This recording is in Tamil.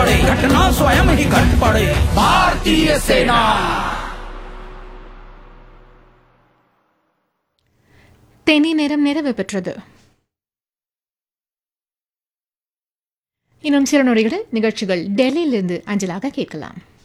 पड़े, घटना स्वयं ही घट पड़े। भारतीय सेना। தேனி நேரம் நிறைவு பெற்றது. இன்னும் சில நொடிகளில் நிகழ்ச்சிகள் டெல்லியிலிருந்து அஞ்சலாக கேட்கலாம்.